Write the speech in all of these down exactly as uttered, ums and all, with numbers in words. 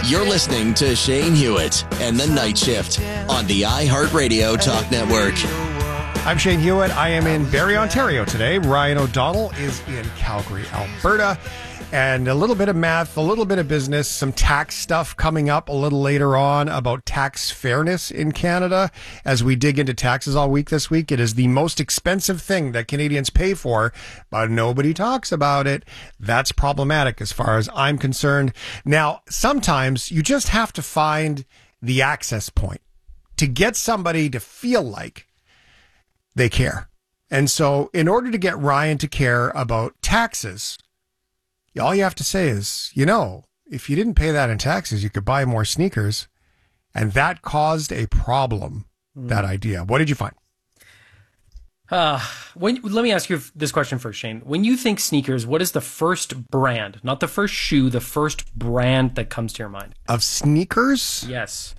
You're listening to Shane Hewitt and the Night Shift on the iHeartRadio Talk Network. I'm Shane Hewitt. I am in Barrie, Ontario today. Ryan O'Donnell is in Calgary, Alberta. And a little bit of math, a little bit of business, some tax stuff coming up a little later on about tax fairness in Canada. As we dig into taxes all week this week, it is the most expensive thing that Canadians pay for, but nobody talks about it. That's problematic as far as I'm concerned. Now, sometimes you just have to find the access point to get somebody to feel like they care. And so in order to get Ryan to care about taxes, all you have to say is, you know, if you didn't pay that in taxes, you could buy more sneakers. And that caused a problem, mm. that idea. What did you find? Uh, when, let me ask you this question first, Shane. When you think sneakers, what is the first brand, not the first shoe, the first brand that comes to your mind? Of sneakers? Yes.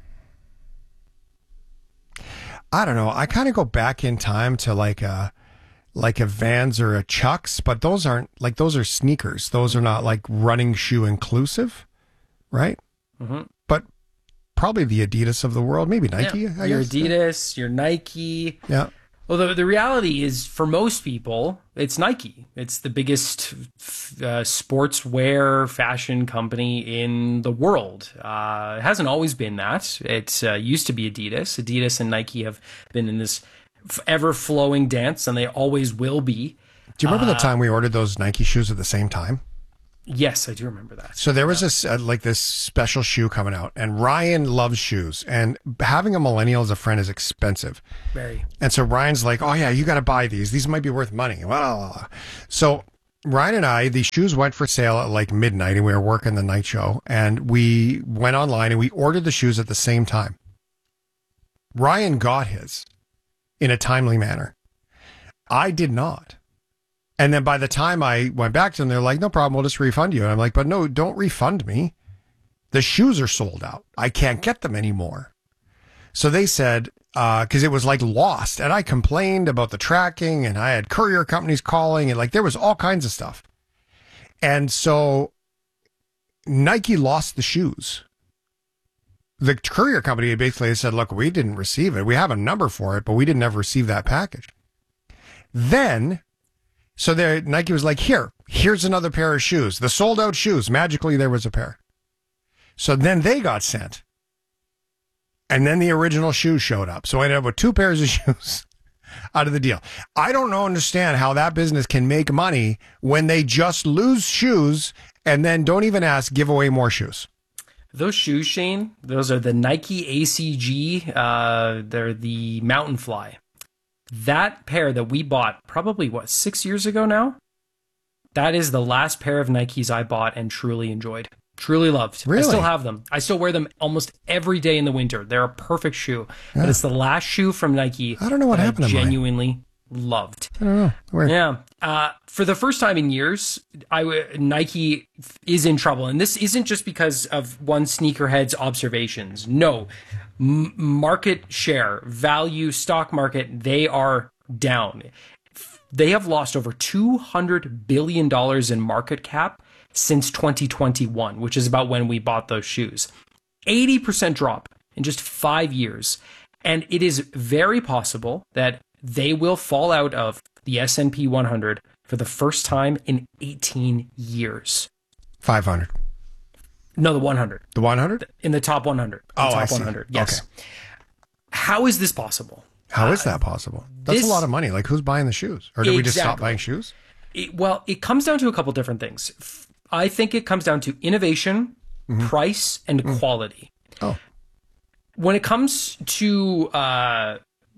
I don't know. I kind of go back in time to like a... like a Vans or a Chucks, but those aren't like, those are sneakers. Those are not like running shoe inclusive, right? Mm-hmm. But probably the Adidas of the world, maybe Nike. Yeah. I your guess. Adidas, your Nike. Yeah. Well, the, the reality is for most people, it's Nike. It's the biggest uh, sportswear fashion company in the world. Uh, it hasn't always been that. It uh, used to be Adidas. Adidas and Nike have been in this ever-flowing dance, and they always will be. Do you remember uh, the time we ordered those Nike shoes at the same time? Yes, I do remember that. So there was this uh, like this special shoe coming out, and Ryan loves shoes, and having a millennial as a friend is expensive. Very. And so Ryan's like, "Oh yeah, you got to buy these. These might be worth money." Well, so Ryan and I, the shoes went for sale at like midnight, and we were working the night show, and we went online and we ordered the shoes at the same time. Ryan got his in a timely manner. I did not. And then by the time I went back to them, they're like, no problem, we'll just refund you. And I'm like, but no, don't refund me. The shoes are sold out. I can't get them anymore. So they said, uh, cause it was like lost. And I complained about the tracking, and I had courier companies calling, and like there was all kinds of stuff. And so Nike lost the shoes. The courier company basically said, look, we didn't receive it. We have a number for it, but we didn't ever receive that package. Then, so there, Nike was like, here, here's another pair of shoes. The sold out shoes. Magically, there was a pair. So then they got sent. And then the original shoes showed up. So I ended up with two pairs of shoes out of the deal. I don't know, understand how that business can make money when they just lose shoes and then don't even ask, give away more shoes. Those shoes, Shane, those are the Nike A C G. Uh, they're the Mountain Fly. That pair that we bought probably, what, six years ago now? That is the last pair of Nikes I bought and truly enjoyed. Truly loved. Really? I still have them. I still wear them almost every day in the winter. They're a perfect shoe. Yeah. But it's the last shoe from Nike I don't know what that happened I to mine. genuinely loved. I don't know. Weird. Yeah. Uh, for the first time in years, I w- Nike is in trouble. And this isn't just because of one sneakerhead's observations. No. M- market share, value, stock market, they are down. They have lost over two hundred billion dollars in market cap since twenty twenty-one, which is about when we bought those shoes. eighty percent drop in just five years. And it is very possible that they will fall out of the S and P one hundred for the first time in eighteen years. five hundred. No, the one hundred. The one hundred? In the top one hundred. The Oh, top I see. one hundred. Yes. Okay. How is this possible? How is that possible? That's this- a lot of money. Like, who's buying the shoes? Or did we just stop Exactly. buying shoes? It, well, it comes down to a couple different things. F- I think it comes down to innovation, Mm-hmm. price, and Mm. quality. Oh. When it comes to uh,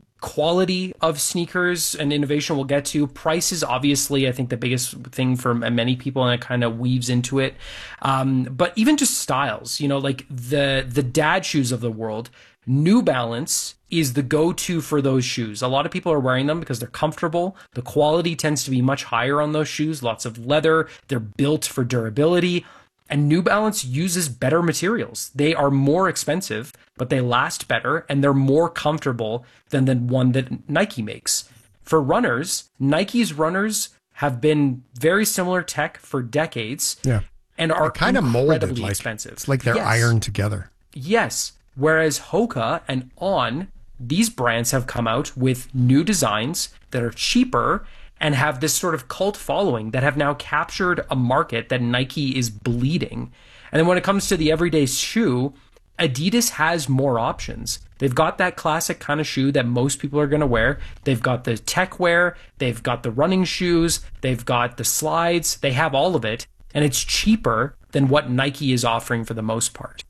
quality of sneakers and innovation, we'll get to. Price is obviously, I think, the biggest thing for many people, and it kind of weaves into it. Um, but even just styles, you know, like the the dad shoes of the world, New Balance is the go-to for those shoes. A lot of people are wearing them because they're comfortable. The quality tends to be much higher on those shoes. Lots of leather. They're built for durability. And New Balance uses better materials. They are more expensive, but they last better, and they're more comfortable than the one that Nike makes. For runners, Nike's runners have been very similar tech for decades. Yeah. and are kind of incredibly molded, like, expensive. It's like they're yes. ironed together. Yes. Whereas Hoka and On, these brands have come out with new designs that are cheaper and have this sort of cult following that have now captured a market that Nike is bleeding. And then when it comes to the everyday shoe, Adidas has more options. They've got that classic kind of shoe that most people are going to wear. They've got the tech wear. They've got the running shoes. They've got the slides. They have all of it. And it's cheaper than what Nike is offering for the most part.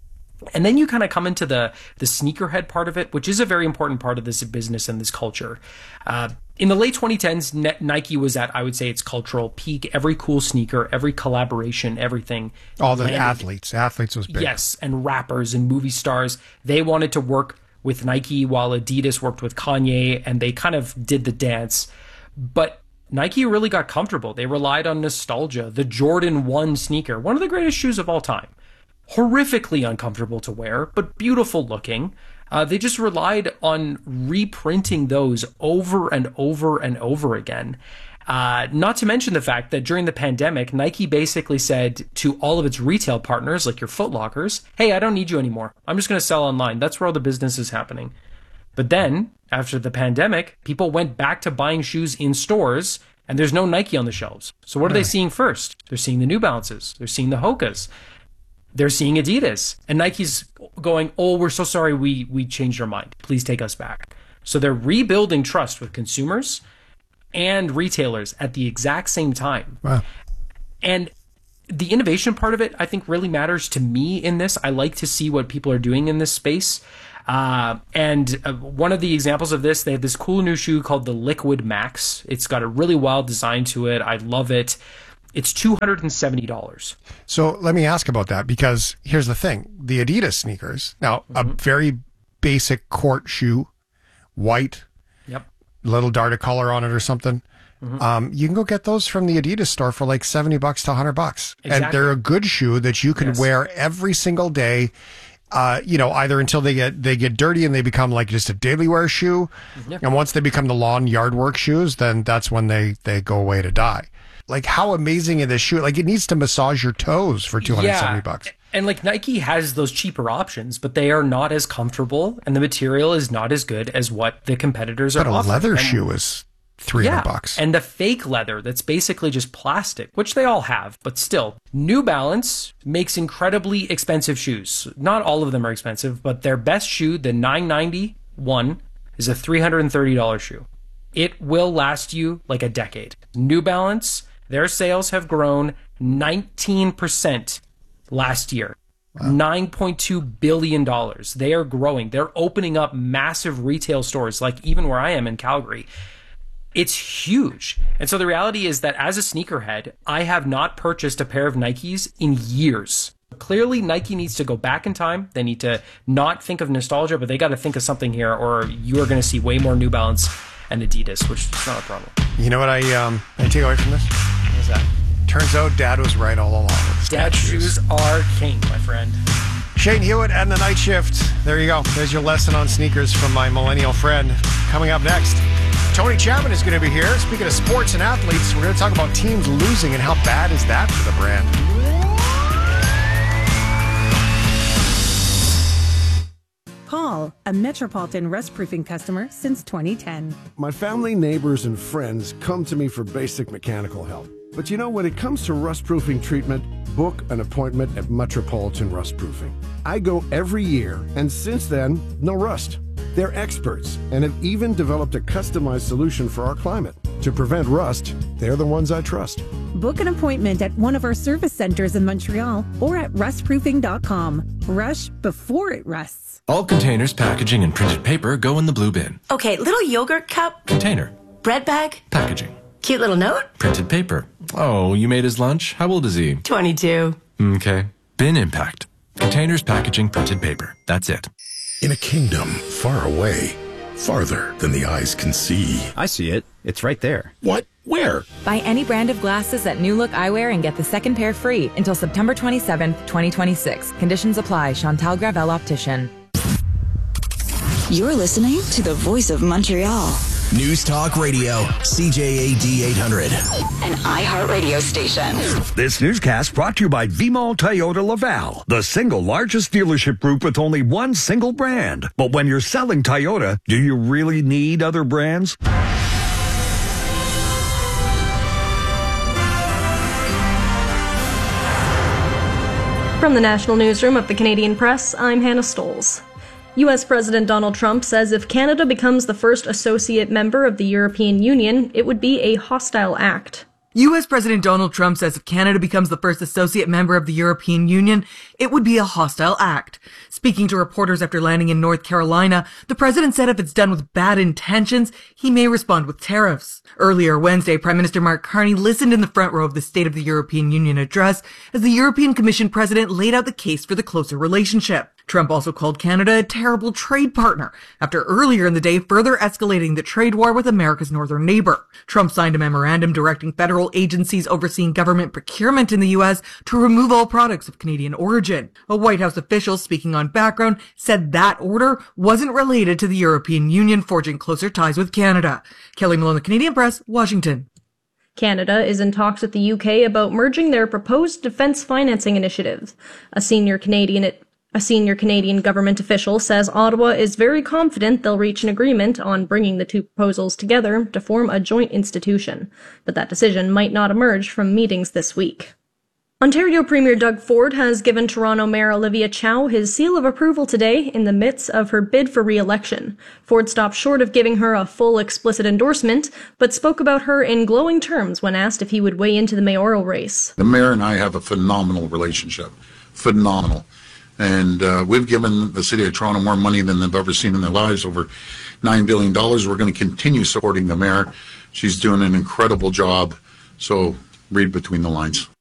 And then you kind of come into the the sneakerhead part of it, which is a very important part of this business and this culture. Uh, in the late twenty tens, Nike was at, I would say, its cultural peak. Every cool sneaker, every collaboration, everything. All the landed. athletes. Athletes was big. Yes, and rappers and movie stars. They wanted to work with Nike while Adidas worked with Kanye, and they kind of did the dance. But Nike really got comfortable. They relied on nostalgia. The Jordan one sneaker, one of the greatest shoes of all time. Horrifically uncomfortable to wear, but beautiful looking. Uh, they just relied on reprinting those over and over and over again. Uh, not to mention the fact that during the pandemic, Nike basically said to all of its retail partners, like your Foot Lockers, hey, I don't need you anymore. I'm just going to sell online. That's where all the business is happening. But then, after the pandemic, people went back to buying shoes in stores, and there's no Nike on the shelves. So what are they seeing first? They're seeing the New Balances. They're seeing the Hokas. They're seeing Adidas. And Nike's going, oh, we're so sorry we we changed our mind. Please take us back. So they're rebuilding trust with consumers and retailers at the exact same time. Wow. And the innovation part of it, I think, really matters to me in this. I like to see what people are doing in this space. Uh, and uh, one of the examples of this, they have this cool new shoe called the Liquid Max. It's got a really wild design to it. I love it. It's two hundred seventy dollars. So let me ask about that, because here's the thing. The Adidas sneakers, now mm-hmm. a very basic court shoe, white, yep, little dart of color on it or something. Mm-hmm. Um, you can go get those from the Adidas store for like seventy bucks to a hundred bucks. Exactly. And they're a good shoe that you can yes. wear every single day. Uh, you know, either until they get they get dirty and they become like just a daily wear shoe. Yep. And once they become the lawn yard work shoes, then that's when they, they go away to die. Like, how amazing is this shoe? Like, it needs to massage your toes for two hundred seventy yeah. bucks. And like Nike has those cheaper options, but they are not as comfortable and the material is not as good as what the competitors are but offering. But a leather and, shoe is three hundred yeah, bucks. And the fake leather that's basically just plastic, which they all have, but still. New Balance makes incredibly expensive shoes. Not all of them are expensive, but their best shoe, the nine ninety-one, is a three hundred thirty dollars shoe. It will last you like a decade. New Balance, their sales have grown nineteen percent last year. Wow. nine point two billion dollars. They are growing. They're opening up massive retail stores, like even where I am in Calgary. It's huge. And so the reality is that as a sneakerhead, I have not purchased a pair of Nikes in years. Clearly, Nike needs to go back in time. They need to not think of nostalgia, but they got to think of something here, or you are going to see way more New Balance and Adidas, which is not a problem. You know what I um I take away from this? What's that? Turns out Dad was right all along. Dad shoes. shoes are king, my friend. Shane Hewitt and the Night Shift. There you go. There's your lesson on sneakers from my millennial friend. Coming up next, Tony Chapman is going to be here. Speaking of sports and athletes, we're going to talk about teams losing and how bad is that for the brand. Paul, a Metropolitan Rust Proofing customer since twenty ten. My family, neighbors, and friends come to me for basic mechanical help. But you know, when it comes to rust proofing treatment, book an appointment at Metropolitan Rust Proofing. I go every year, and since then, no rust. They're experts and have even developed a customized solution for our climate. To prevent rust, they're the ones I trust. Book an appointment at one of our service centers in Montreal or at rust proofing dot com. Rush before it rusts. All containers, packaging, and printed paper go in the blue bin. Okay, little yogurt cup. Container. Bread bag. Packaging. Cute little note. Printed paper. Oh, you made his lunch? How old is he? twenty-two. Okay. Bin impact. Containers, packaging, printed paper. That's it. In a kingdom far away, farther than the eyes can see. I see it. It's right there. What? Where? Buy any brand of glasses at New Look Eyewear and get the second pair free until September twenty-seventh, twenty twenty-six. Conditions apply. Chantal Gravel Optician. You're listening to the Voice of Montreal. News Talk Radio, C J A D eight hundred. an iHeartRadio station. This newscast brought to you by V-Mall Toyota Laval, the single largest dealership group with only one single brand. But when you're selling Toyota, do you really need other brands? From the National Newsroom of the Canadian Press, I'm Hannah Stoles. U S President Donald Trump says if Canada becomes the first associate member of the European Union, it would be a hostile act. U S President Donald Trump says if Canada becomes the first associate member of the European Union, it would be a hostile act. Speaking to reporters after landing in North Carolina, the president said if it's done with bad intentions, he may respond with tariffs. Earlier Wednesday, Prime Minister Mark Carney listened in the front row of the State of the European Union address as the European Commission president laid out the case for the closer relationship. Trump also called Canada a terrible trade partner after earlier in the day further escalating the trade war with America's northern neighbor. Trump signed a memorandum directing federal agencies overseeing government procurement in the U S to remove all products of Canadian origin. A White House official speaking on background said that order wasn't related to the European Union forging closer ties with Canada. Kelly Malone, The Canadian Press, Washington. Canada is in talks with the U K about merging their proposed defence financing initiatives. A senior Canadian A senior Canadian government official says Ottawa is very confident they'll reach an agreement on bringing the two proposals together to form a joint institution, but that decision might not emerge from meetings this week. Ontario Premier Doug Ford has given Toronto Mayor Olivia Chow his seal of approval today in the midst of her bid for re-election. Ford stopped short of giving her a full explicit endorsement, but spoke about her in glowing terms when asked if he would weigh into the mayoral race. The mayor and I have a phenomenal relationship. Phenomenal. And uh, we've given the city of Toronto more money than they've ever seen in their lives, over nine billion dollars. We're going to continue supporting the mayor. She's doing an incredible job. So read between the lines.